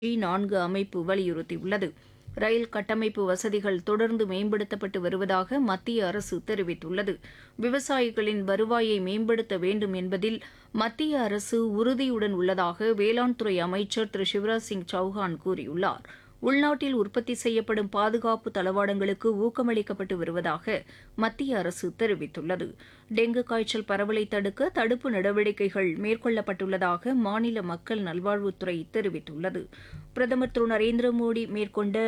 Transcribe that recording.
4 அமைப்பு வலியுறுத்தியுள்ளது. ரயில் கட்டமைப்பு வசதிகள் தொடர்ந்து மேம்படுத்தப்பட்டு வருவதாக மத்திய அரசு தெரிவித்துள்ளது. விவசாயிகளின் வருவாயை மேம்படுத்த வேண்டும் என்பதில் மத்திய அரசு உறுதியுடன் உள்ளதாக வேளாண் துறை அமைச்சர் திரு சிவராஜ் சிங் சௌஹான் கூறியுள்ளார். உள்நாட்டில் உற்பத்தி செய்யப்படும் பாதுகாப்பு தளவாடங்களுக்கு ஊக்கமளிக்கப்பட்டு வருவதாக மத்திய அரசு தெரிவித்துள்ளது. டெங்கு காய்ச்சல் பரவலை தடுக்க தடுப்பு நடவடிக்கைகள் மேற்கொள்ளப்பட்டுள்ளதாக மாநில மக்கள் நல்வாழ்வுத்துறை தெரிவித்துள்ளது. பிரதமர் திரு நரேந்திர மோடி மேற்கொண்ட